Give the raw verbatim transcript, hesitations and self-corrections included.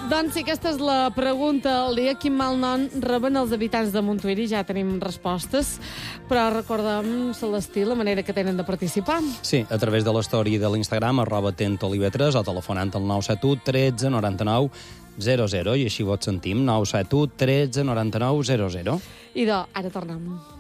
Doncs sí, aquesta és la pregunta del dia. Quin malnom reben els habitants de Montuïri? Ja tenim respostes, però recordem, Celestí, la manera que tenen de participar. Sí, a través de l'història de l'Instagram, arroba tentolive tres, o telefonant al nou set u tretze noranta-nou zero zero, i així vos sentim, nou set u tretze noranta-nou zero zero. Idò, ara tornem.